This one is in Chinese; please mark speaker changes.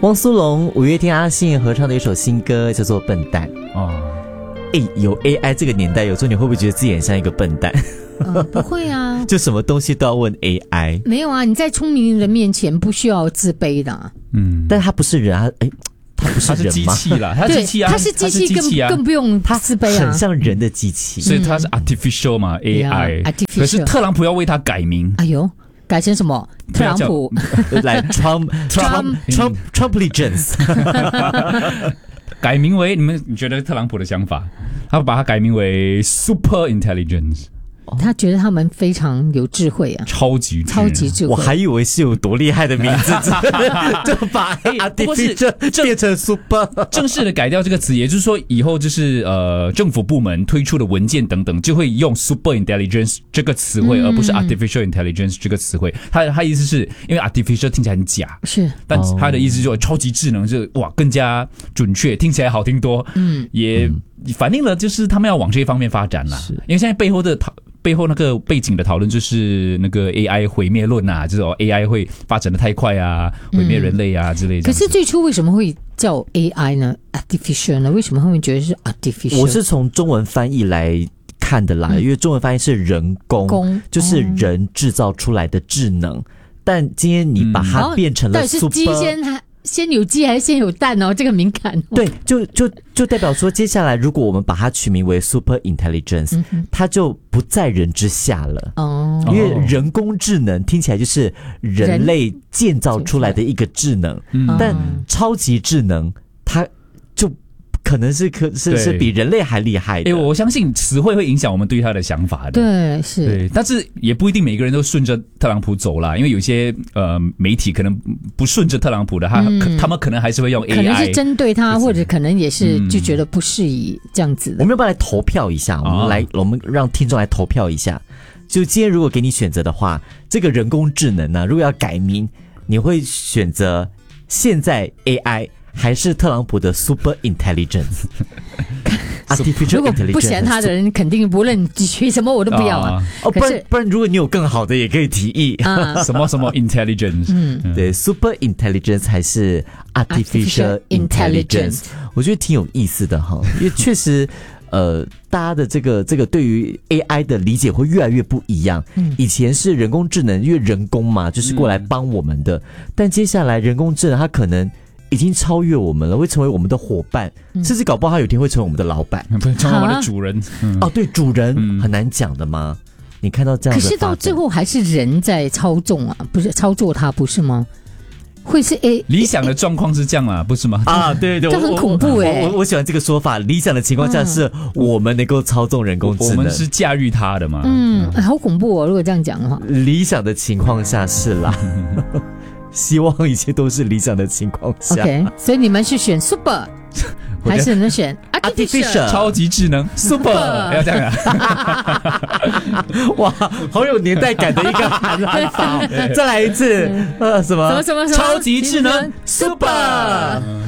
Speaker 1: 汪苏泷、五月天、阿信合唱的一首新歌叫做《笨蛋》哦。有 AI 这个年代，有时候你会不会觉得自己很像一个笨蛋？
Speaker 2: 不会啊，
Speaker 1: 就什么东西都要问 AI。
Speaker 2: 没有啊，你在聪明人面前不需要自卑的啊。
Speaker 1: 但他不是人啊，他不是人吗？
Speaker 3: 他是机器啦，他是机器啊，
Speaker 2: 他是机器，更不用他自卑啊，
Speaker 1: 很像人的机器，
Speaker 3: 所以他是 artificial 嘛，AI。可是特朗普要为他改名，
Speaker 2: 哎呦，改成什么？特朗普
Speaker 1: 来 Trump，Trump，Trump，Trump，Trump，
Speaker 3: 改名为你觉得特朗普的想法？他把它改名为 Super Intelligence。
Speaker 2: 他觉得他们非常有智慧啊，
Speaker 3: 超级智慧。
Speaker 1: 我还以为是有多厉害的名字，就把 artificial 变成 super。
Speaker 3: 正式的改掉这个词，也就是说以后就是政府部门推出的文件等等，就会用 super intelligence 这个词汇，而不是 artificial intelligence 这个词汇。他意思是因为 artificial 听起来很假，
Speaker 2: 是，
Speaker 3: 但他的意思就是超级智能，就更加准确，听起来好听多。也反映了就是他们要往这一方面发展啦。因为现在背后那个背景的讨论就是那个 AI 毁灭论啊，就是AI 会发展的太快啊，毁灭人类啊之类的。
Speaker 2: 可是最初为什么会叫 AI 呢 ？artificial 呢？为什么他们觉得是 artificial？
Speaker 1: 我是从中文翻译来看的啦，因为中文翻译是人工，就是人制造出来的智能。但今天你把它变成了 super，
Speaker 2: 到底是鸡先有鸡还是先有蛋哦？这个敏感。
Speaker 1: 对，就代表说，接下来如果我们把它取名为 super intelligence，它就不在人之下了。因为人工智能听起来就是人类建造出来的一个智能，但超级智能它就可能是比人类还厉害的。
Speaker 3: 我相信词汇会影响我们对他的想法的。
Speaker 2: 对，是。
Speaker 3: 对，但是也不一定每个人都顺着特朗普走啦，因为有些媒体可能不顺着特朗普的，他们可能还是会用 AI，
Speaker 2: 可能是针对他，或者可能也是就觉得不适宜这样子的。
Speaker 1: 我们要不要来投票一下？我们让听众来投票一下。就今天如果给你选择的话，这个人工智能呢，如果要改名，你会选择现在 AI？还是特朗普的 super intelligence，
Speaker 2: 如果不嫌他的人，肯定不论取什么我都不要啊。
Speaker 1: 不然如果你有更好的，也可以提议。
Speaker 3: 什么 intelligence，
Speaker 1: 对 super intelligence 还是 artificial intelligence， 我觉得挺有意思的哈，因为确实。大家的这个对于 AI 的理解会越来越不一样。以前是人工智能，因为人工嘛，就是过来帮我们的。但接下来人工智能它可能已经超越我们了，会成为我们的伙伴，甚至搞不好它有一天会成为我们的老板，
Speaker 3: 成为我们的主人。
Speaker 1: 对，主人很难讲的吗？你看到这样的，
Speaker 2: 可是到最后还是人在操纵啊，不是操作它，不是吗？会是
Speaker 3: 理想的状况是这样啦，不是吗？
Speaker 1: 对，
Speaker 2: 这很恐怖
Speaker 1: 我喜欢这个说法。理想的情况下是我们能够操纵人工智能，
Speaker 3: 我们是驾驭它的嘛。
Speaker 2: 好恐怖哦！如果这样讲的话，
Speaker 1: 理想的情况下是啦。希望一切都是理想的情况下。
Speaker 2: OK， 所以你们是选 super。还是能选 artificial
Speaker 3: 超级智能 super， 要这样啊！
Speaker 1: 哇，好有年代感的一个喊法。再来一次，什么
Speaker 2: 超级智能 super。